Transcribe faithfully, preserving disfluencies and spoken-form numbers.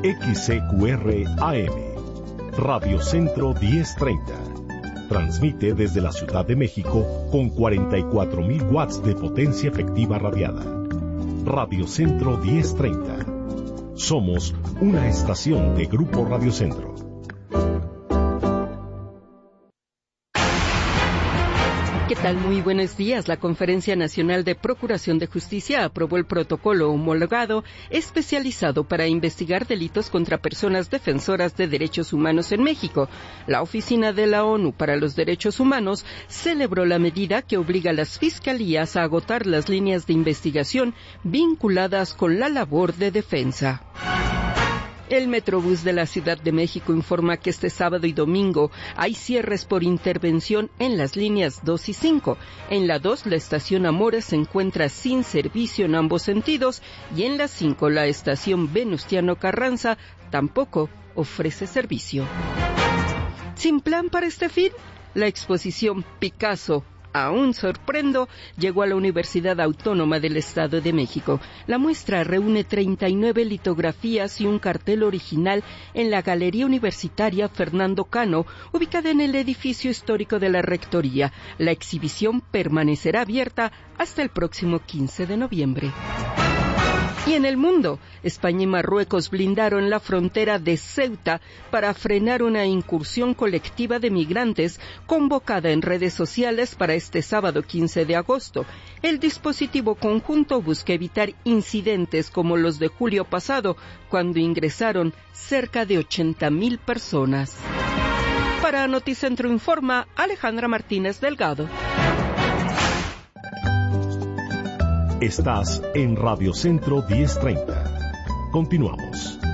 X C Q R A M, Radio Centro diez treinta. Transmite desde la Ciudad de México con cuarenta y cuatro mil watts de potencia efectiva radiada. Radio Centro diez treinta. Somos una estación de Grupo Radio Centro. ¿Qué tal? Muy buenos días. La Conferencia Nacional de Procuración de Justicia aprobó el protocolo homologado especializado para investigar delitos contra personas defensoras de derechos humanos en México. La Oficina de la ONU para los Derechos Humanos celebró la medida que obliga a las fiscalías a agotar las líneas de investigación vinculadas con la labor de defensa. El Metrobús de la Ciudad de México informa que este sábado y domingo hay cierres por intervención en las líneas dos y cinco. En la dos, la estación Amores se encuentra sin servicio en ambos sentidos y en la cinco, la estación Venustiano Carranza tampoco ofrece servicio. Sin plan para este fin, la exposición Picasso, Aún sorprendo, llegó a la Universidad Autónoma del Estado de México. La muestra reúne treinta y nueve litografías y un cartel original en la Galería Universitaria Fernando Cano, ubicada en el edificio histórico de la Rectoría. La exhibición permanecerá abierta hasta el próximo quince de noviembre. Y en el mundo, España y Marruecos blindaron la frontera de Ceuta para frenar una incursión colectiva de migrantes convocada en redes sociales para este sábado quince de agosto. El dispositivo conjunto busca evitar incidentes como los de julio pasado, cuando ingresaron cerca de ochenta mil personas. Para Noticentro Informa, Alejandra Martínez Delgado. Estás en Radio Centro diez treinta. Continuamos.